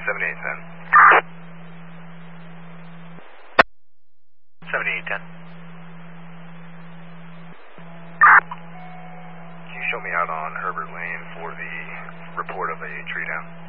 7810. 7810. Can you show me out on Herbert Lane for the report of a tree down?